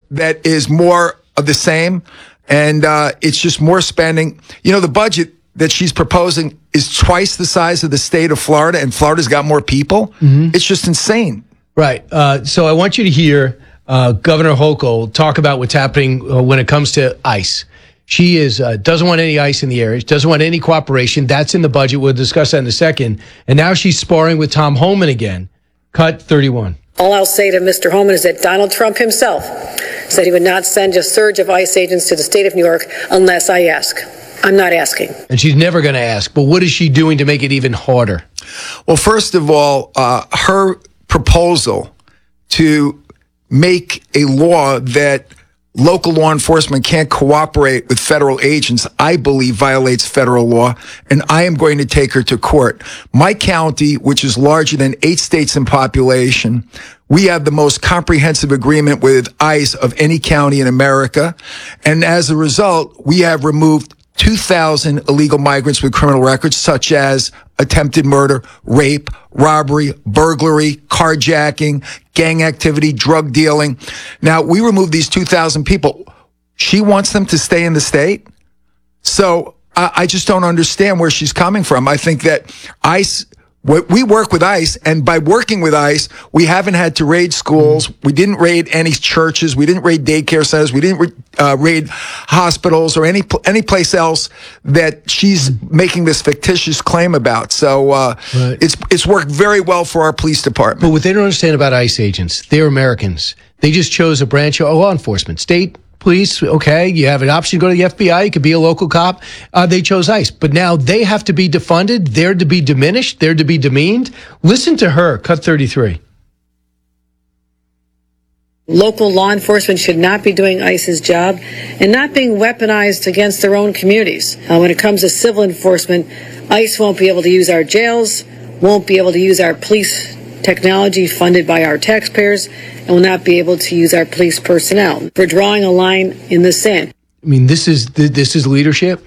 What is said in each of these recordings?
that is more of the same, and it's just more spending. You know, the budget that she's proposing is twice the size of the state of Florida, and Florida's got more people. It's just insane. Right. So I want you to hear Governor Hochul talk about what's happening when it comes to ICE. She doesn't want any ICE in the area. She doesn't want any cooperation. That's in the budget. We'll discuss that in a second. And now she's sparring with Tom Homan again. Cut 31. All I'll say to Mr. Homan is that Donald Trump himself said he would not send a surge of ICE agents to the state of New York unless I ask. I'm not asking. And she's never going to ask. But what is she doing to make it even harder? Well, first of all, her proposal to make a law that local law enforcement can't cooperate with federal agents, I believe violates federal law, and I am going to take her to court. My county, which is larger than 8 states in population, we have the most comprehensive agreement with ICE of any county in America. And as a result, we have removed 2,000 illegal migrants with criminal records, such as attempted murder, rape, robbery, burglary, carjacking, gang activity, drug dealing. Now, we removed these 2,000 people. She wants them to stay in the state. So I just don't understand where she's coming from. I think that ICE, we work with ICE, and by working with ICE, we haven't had to raid schools. We didn't raid any churches. We didn't raid daycare centers. We didn't raid hospitals or any place else that she's making this fictitious claim about. So right. It's worked very well for our police department. But what they don't understand about ICE agents, they're Americans. They just chose a branch of law enforcement, state police. Okay, you have an option to go to the FBI. You could be a local cop. They chose ICE, but now they have to be defunded. They're to be diminished. They're to be demeaned. Listen to her. Cut 33. Local law enforcement should not be doing ICE's job and not being weaponized against their own communities. When it comes to civil enforcement, ICE won't be able to use our jails, won't be able to use our police technology funded by our taxpayers, and will not be able to use our police personnel. We're drawing a line in the sand. I mean, this is leadership.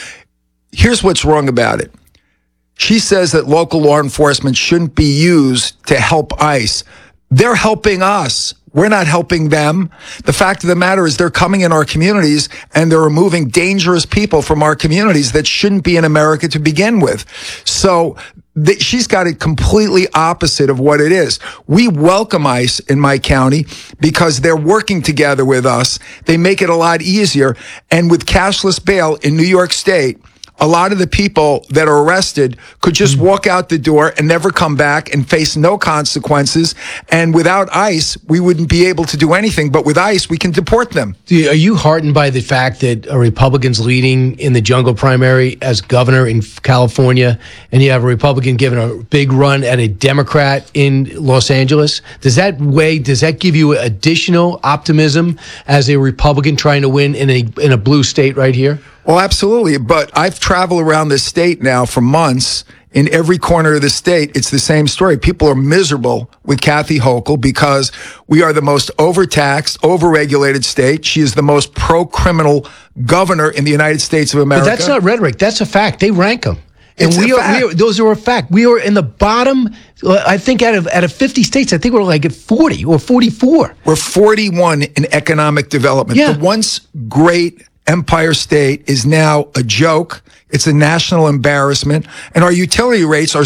Here's what's wrong about it. She says that local law enforcement shouldn't be used to help ICE. They're helping us. We're not helping them. The fact of the matter is they're coming in our communities and they're removing dangerous people from our communities that shouldn't be in America to begin with. So she's got it completely opposite of what it is. We welcome ICE in my county because they're working together with us. They make it a lot easier. And with cashless bail in New York State, a lot of the people that are arrested could just walk out the door and never come back and face no consequences. And without ICE, we wouldn't be able to do anything. But with ICE, we can deport them. Are you heartened by the fact that a Republican's leading in the jungle primary as governor in California, and you have a Republican giving a big run at a Democrat in Los Angeles? Does that give you additional optimism as a Republican trying to win in a blue state right here? Well, absolutely. But I've traveled around this state now for months. In every corner of the state, it's the same story. People are miserable with Kathy Hochul because we are the most overtaxed, overregulated state. She is the most pro-criminal governor in the United States of America. But that's not rhetoric. That's a fact. They rank them. And those are a fact. We are in the bottom, I think, out of 50 states, I think we're like at 40 or 44. We're 41 in economic development. Yeah. The once great Empire State is now a joke. It's a national embarrassment. And our utility rates are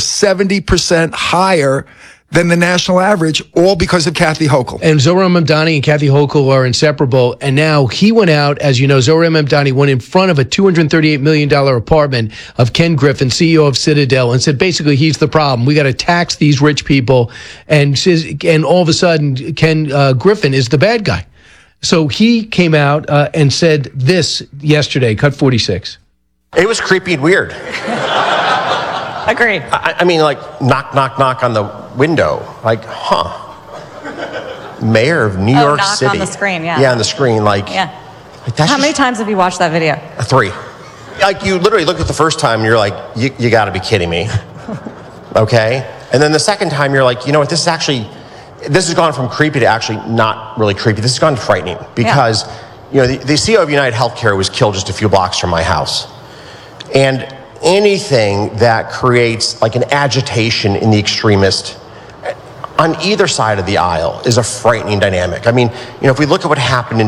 70% higher than the national average, all because of Kathy Hochul. And Zohran Mamdani and Kathy Hochul are inseparable. And now he went out, as you know, Zohran Mamdani went in front of a $238 million apartment of Ken Griffin, CEO of Citadel, and said basically he's the problem. We got to tax these rich people. And all of a sudden, Ken Griffin is the bad guy. So he came out and said this yesterday, cut 46. It was creepy and weird. Agreed. I mean, like, knock on the window. Like, Mayor of New York knock City. on the screen, yeah. Yeah, on the screen, like. Yeah. Like that's How many times have you watched that video? 3. Like, you literally look at the first time and you're like, you got to be kidding me. Okay? And then the second time you're like, you know what, this has gone from creepy to actually not really creepy. This has gone frightening because, you know, the CEO of United Healthcare was killed just a few blocks from my house. And anything that creates like an agitation in the extremist on either side of the aisle is a frightening dynamic. I mean, you know, if we look at what happened in